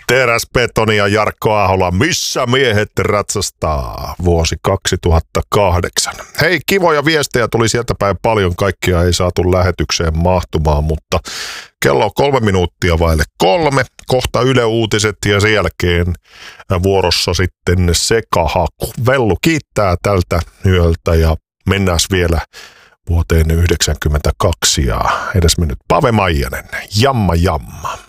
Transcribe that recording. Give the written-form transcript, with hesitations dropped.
Teräsbetoni ja Jarkko Ahola, missä miehet ratsastaa, vuosi 2008. Hei, kivoja viestejä tuli sieltä päin paljon, kaikkia ei saatu lähetykseen mahtumaan, mutta kello on 3 minuuttia vaille 3, kohta Yle Uutiset ja sen jälkeen vuorossa sitten sekahaku. Vellu kiittää tältä yöltä ja mennään vielä vuoteen 1992 ja edesmennyt Pave Maijanen, Jamma Jamma.